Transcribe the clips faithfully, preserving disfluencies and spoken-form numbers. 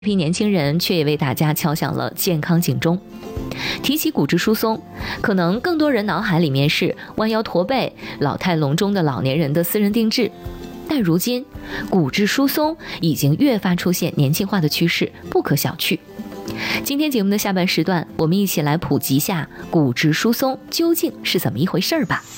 一批年轻人却也为大家敲响了健康警钟。提起骨质疏松，可能更多人脑海里面是弯腰驼背、老态龙钟的老年人的私人定制，但如今骨质疏松已经越发出现年轻化的趋势，不可小觑。今天节目的下半时段，我们一起来普及一下骨质疏松究竟是怎么一回事儿吧。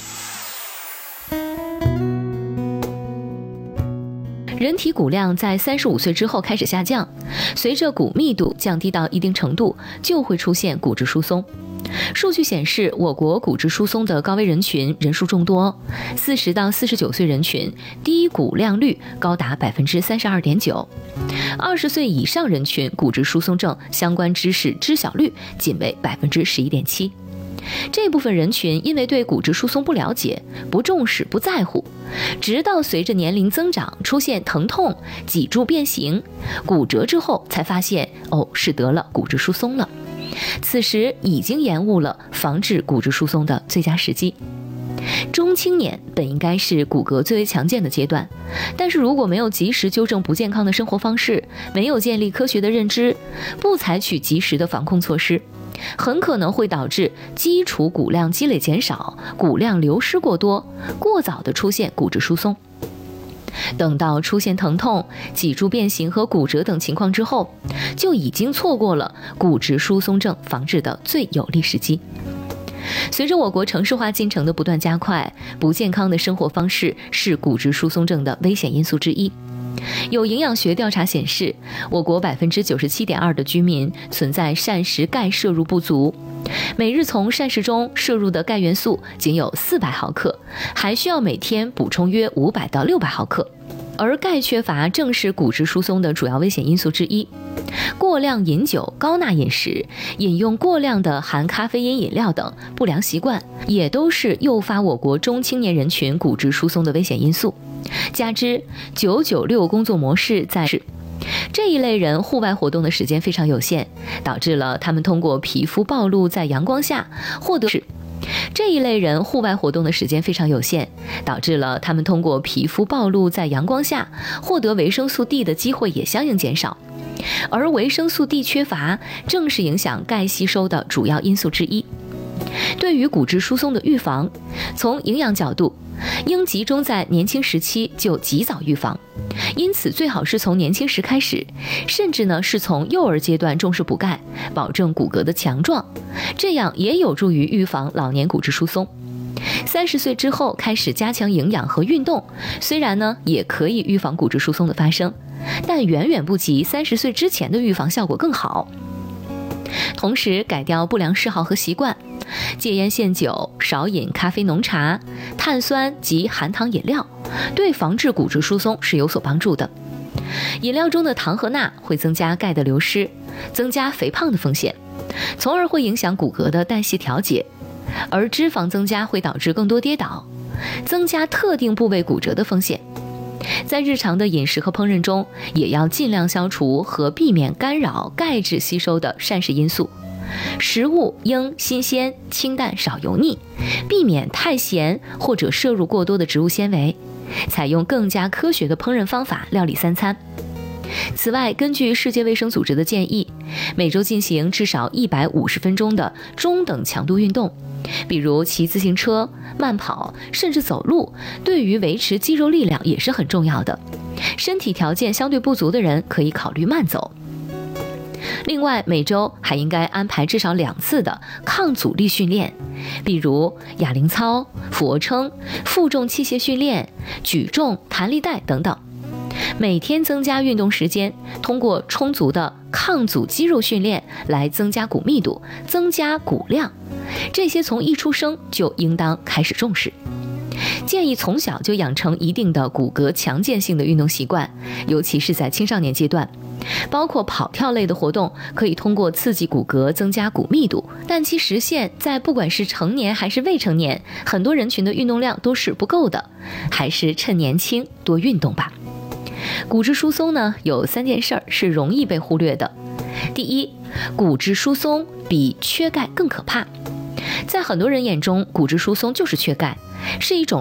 人体骨量在三十五岁之后开始下降，随着骨密度降低到一定程度，就会出现骨质疏松。数据显示，我国骨质疏松的高危人群人数众多，四十到四十九岁人群低骨量率高达百分之三十二点九，二十岁以上人群骨质疏松症相关知识知晓率仅为百分之十一点七。这部分人群因为对骨质疏松不了解、不重视、不在乎，直到随着年龄增长出现疼痛、脊柱变形、骨折之后，才发现哦是得了骨质疏松了。此时已经延误了防治骨质疏松的最佳时机。中青年本应该是骨骼最为强健的阶段，但是如果没有及时纠正不健康的生活方式，没有建立科学的认知，不采取及时的防控措施，很可能会导致基础骨量积累减少，骨量流失过多，过早的出现骨质疏松。等到出现疼痛、脊柱变形和骨折等情况之后，就已经错过了骨质疏松症防治的最有利时机。随着我国城市化进程的不断加快，不健康的生活方式是骨质疏松症的危险因素之一。有营养学调查显示，我国百分之九十七点二的居民存在膳食钙摄入不足，每日从膳食中摄入的钙元素仅有四百毫克，还需要每天补充约五百到六百毫克。而钙缺乏正是骨质疏松的主要危险因素之一。过量饮酒、高钠饮食、饮用过量的含咖啡因饮料等不良习惯，也都是诱发我国中青年人群骨质疏松的危险因素。加之九九六工作模式在这一类人户外活动的时间非常有限，导致了他们通过皮肤暴露在阳光下获得这一类人户外活动的时间非常有限，导致了他们通过皮肤暴露在阳光下获得维生素 D 的机会也相应减少。而维生素 D 缺乏正是影响钙吸收的主要因素之一。对于骨质疏松的预防，从营养角度，应集中在年轻时期就及早预防，因此最好是从年轻时开始，甚至呢是从幼儿阶段重视补钙，保证骨骼的强壮，这样也有助于预防老年骨质疏松。三十岁之后开始加强营养和运动，虽然呢也可以预防骨质疏松的发生，但远远不及三十岁之前的预防效果更好。同时改掉不良嗜好和习惯，戒烟限酒，少饮咖啡浓茶、碳酸及含糖饮料，对防治骨质疏松是有所帮助的。饮料中的糖和钠会增加钙的流失，增加肥胖的风险，从而会影响骨骼的代谢调节。而脂肪增加会导致更多跌倒，增加特定部位骨折的风险。在日常的饮食和烹饪中，也要尽量消除和避免干扰钙质吸收的膳食因素。食物应新鲜、清淡、少油腻，避免太咸或者摄入过多的植物纤维，采用更加科学的烹饪方法料理三餐。此外，根据世界卫生组织的建议，每周进行至少一百五十分钟的中等强度运动，比如骑自行车、慢跑，甚至走路，对于维持肌肉力量也是很重要的。身体条件相对不足的人可以考虑慢走。另外，每周还应该安排至少两次的抗阻力训练，比如哑铃操、俯卧撑、负重器械训练、举重、弹力带等等。每天增加运动时间，通过充足的抗阻肌肉训练来增加骨密度，增加骨量，这些从一出生就应当开始重视。建议从小就养成一定的骨骼强健性的运动习惯，尤其是在青少年阶段，包括跑跳类的活动，可以通过刺激骨骼增加骨密度，但其实现在不管是成年还是未成年，很多人群的运动量都是不够的，还是趁年轻多运动吧。骨质疏松呢，有三件事儿是容易被忽略的。第一，骨质疏松比缺钙更可怕。在很多人眼中，骨质疏松就是缺钙，是一种